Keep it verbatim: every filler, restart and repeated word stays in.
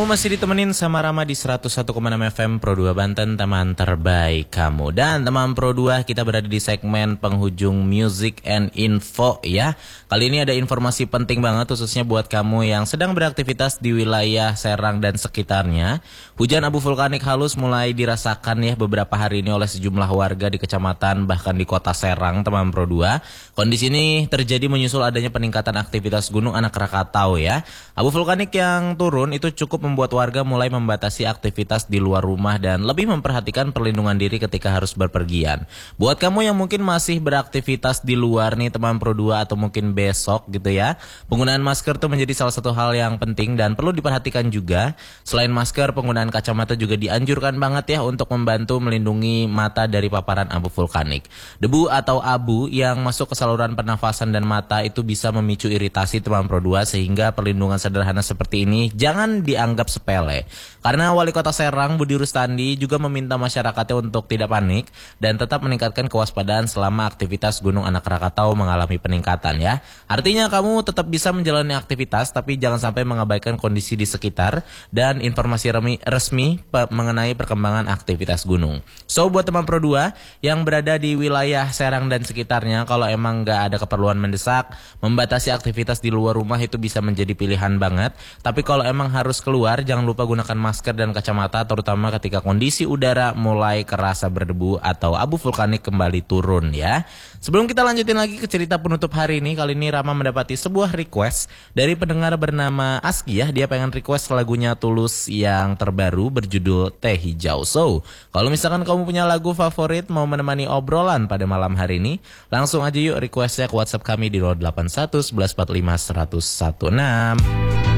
Kamu masih ditemenin sama Rama di seratus satu koma enam F M Pro dua Banten, teman terbaik kamu. Dan teman Pro dua, kita berada di segmen penghujung Music and Info ya. Kali ini ada informasi penting banget khususnya buat kamu yang sedang beraktivitas di wilayah Serang dan sekitarnya. Hujan abu vulkanik halus mulai dirasakan ya beberapa hari ini oleh sejumlah warga di kecamatan bahkan di kota Serang, teman Pro dua. Kondisi ini terjadi menyusul adanya peningkatan aktivitas Gunung Anak Rakatau ya. Abu vulkanik yang turun itu cukup membuat warga mulai membatasi aktivitas di luar rumah dan lebih memperhatikan perlindungan diri ketika harus berpergian. Buat kamu yang mungkin masih beraktivitas di luar nih teman Pro dua atau mungkin besok gitu ya, penggunaan masker tuh menjadi salah satu hal yang penting dan perlu diperhatikan juga. Selain masker, penggunaan kacamata juga dianjurkan banget ya untuk membantu melindungi mata dari paparan abu vulkanik. Debu atau abu yang masuk ke saluran pernafasan dan mata itu bisa memicu iritasi teman Pro dua, sehingga perlindungan sederhana seperti ini jangan dianggap sepele. Karena Wali Kota Serang Budi Rustandi juga meminta masyarakatnya untuk tidak panik dan tetap meningkatkan kewaspadaan selama aktivitas Gunung Anak Rakatau mengalami peningkatan ya. Artinya kamu tetap bisa menjalani aktivitas tapi jangan sampai mengabaikan kondisi di sekitar dan informasi resmi, resmi pe mengenai perkembangan aktivitas gunung. So buat teman Pro dua yang berada di wilayah Serang dan sekitarnya, kalau emang nggak ada keperluan mendesak, membatasi aktivitas di luar rumah itu bisa menjadi pilihan banget. Tapi kalau emang harus keluar, jangan lupa gunakan masker dan kacamata, terutama ketika kondisi udara mulai kerasa berdebu atau abu vulkanik kembali turun ya. Sebelum kita lanjutin lagi ke cerita penutup hari ini, kali ini Rama mendapati sebuah request dari pendengar bernama Aski ya. Dia pengen request lagunya Tulus yang terbaru berjudul Teh Hijau. So, kalau misalkan kamu punya lagu favorit mau menemani obrolan pada malam hari ini, langsung aja yuk requestnya ke WhatsApp kami di nol delapan satu satu satu empat lima satu nol satu enam.